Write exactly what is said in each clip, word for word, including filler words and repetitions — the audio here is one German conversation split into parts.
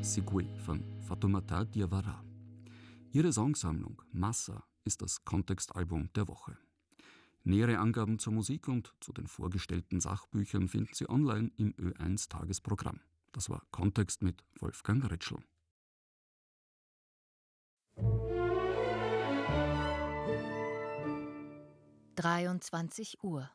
Sigwe von Fatoumata Diawara. Ihre Songsammlung Massa ist das Kontextalbum der Woche. Nähere Angaben zur Musik und zu den vorgestellten Sachbüchern finden Sie online im Ö eins Tagesprogramm. Das war Kontext mit Wolfgang Ritschl. dreiundzwanzig Uhr.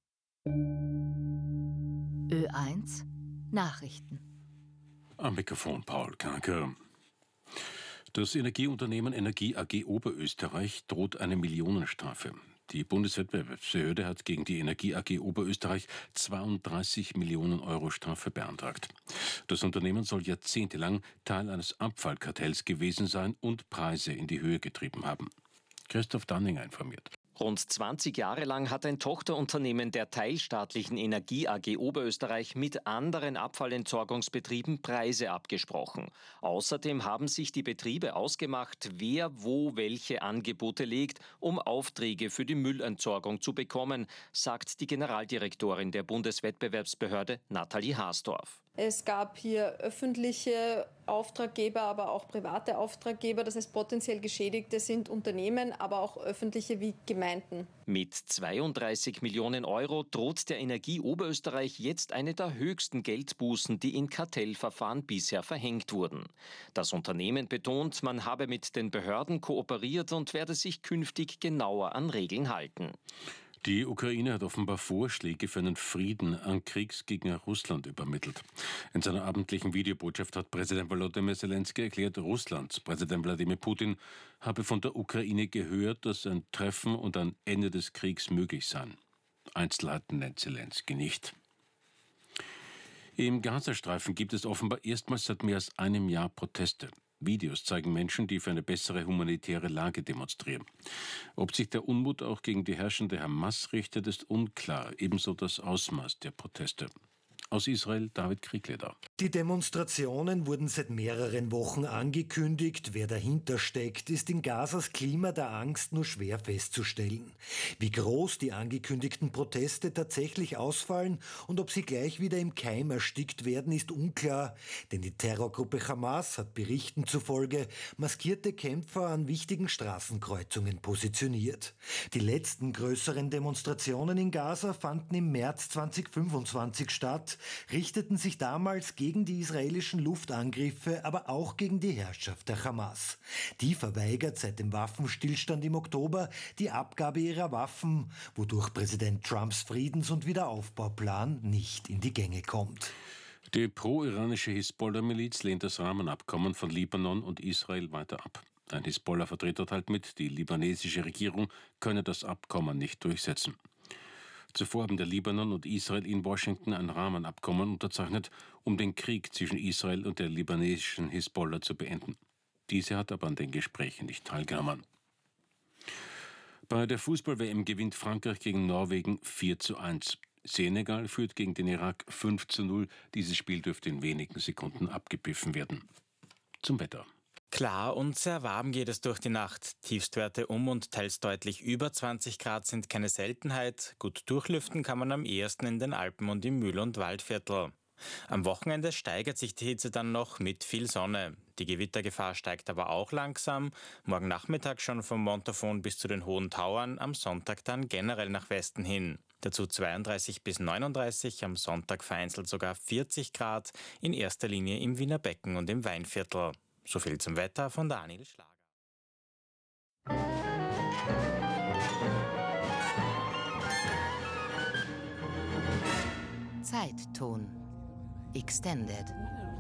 Ö eins Nachrichten. Am Mikrofon Paul Kanker. Das Energieunternehmen Energie A G Oberösterreich droht eine Millionenstrafe. Die Bundeswettbewerbsbehörde hat gegen die Energie A G Oberösterreich zweiunddreißig Millionen Euro Strafe beantragt. Das Unternehmen soll jahrzehntelang Teil eines Abfallkartells gewesen sein und Preise in die Höhe getrieben haben. Christoph Danninger informiert. Rund zwanzig Jahre lang hat ein Tochterunternehmen der teilstaatlichen Energie A G Oberösterreich mit anderen Abfallentsorgungsbetrieben Preise abgesprochen. Außerdem haben sich die Betriebe ausgemacht, wer wo welche Angebote legt, um Aufträge für die Müllentsorgung zu bekommen, sagt die Generaldirektorin der Bundeswettbewerbsbehörde Nathalie Haasdorf. Es gab hier öffentliche Auftraggeber, aber auch private Auftraggeber. Das heißt, potenziell Geschädigte sind Unternehmen, aber auch öffentliche wie Gemeinden. Mit zweiunddreißig Millionen Euro droht der Energie Oberösterreich jetzt eine der höchsten Geldbußen, die in Kartellverfahren bisher verhängt wurden. Das Unternehmen betont, man habe mit den Behörden kooperiert und werde sich künftig genauer an Regeln halten. Die Ukraine hat offenbar Vorschläge für einen Frieden an Kriegsgegner Russland übermittelt. In seiner abendlichen Videobotschaft hat Präsident Volodymyr Zelensky erklärt, Russlands Präsident Wladimir Putin habe von der Ukraine gehört, dass ein Treffen und ein Ende des Kriegs möglich seien. Einzelheiten nennt Zelensky nicht. Im Gazastreifen gibt es offenbar erstmals seit mehr als einem Jahr Proteste. Videos zeigen Menschen, die für eine bessere humanitäre Lage demonstrieren. Ob sich der Unmut auch gegen die herrschende Hamas richtet, ist unklar, ebenso das Ausmaß der Proteste. Aus Israel David Kriegleder. Die Demonstrationen wurden seit mehreren Wochen angekündigt. Wer dahinter steckt, ist in Gazas Klima der Angst nur schwer festzustellen. Wie groß die angekündigten Proteste tatsächlich ausfallen und ob sie gleich wieder im Keim erstickt werden, ist unklar. Denn die Terrorgruppe Hamas hat Berichten zufolge maskierte Kämpfer an wichtigen Straßenkreuzungen positioniert. Die letzten größeren Demonstrationen in Gaza fanden im März zweitausendfünfundzwanzig statt, richteten sich damals gegen die israelischen Luftangriffe, aber auch gegen die Herrschaft der Hamas. Die verweigert seit dem Waffenstillstand im Oktober die Abgabe ihrer Waffen, wodurch Präsident Trumps Friedens- und Wiederaufbauplan nicht in die Gänge kommt. Die pro-iranische Hisbollah-Miliz lehnt das Rahmenabkommen von Libanon und Israel weiter ab. Ein Hisbollah-Vertreter teilt mit, die libanesische Regierung könne das Abkommen nicht durchsetzen. Zuvor haben der Libanon und Israel in Washington ein Rahmenabkommen unterzeichnet, um den Krieg zwischen Israel und der libanesischen Hisbollah zu beenden. Diese hat aber an den Gesprächen nicht teilgenommen. Bei der Fußball-W M gewinnt Frankreich gegen Norwegen vier zu eins. Senegal führt gegen den Irak fünf zu null. Dieses Spiel dürfte in wenigen Sekunden abgepfiffen werden. Zum Wetter. Klar und sehr warm geht es durch die Nacht. Tiefstwerte um und teils deutlich über zwanzig Grad sind keine Seltenheit. Gut durchlüften kann man am ehesten in den Alpen und im Mühl- und Waldviertel. Am Wochenende steigert sich die Hitze dann noch mit viel Sonne. Die Gewittergefahr steigt aber auch langsam. Morgen Nachmittag schon vom Montafon bis zu den Hohen Tauern, am Sonntag dann generell nach Westen hin. Dazu zweiunddreißig bis neununddreißig, am Sonntag vereinzelt sogar vierzig Grad, in erster Linie im Wiener Becken und im Weinviertel. So viel zum Wetter von Daniel Schlager. Zeitton Extended.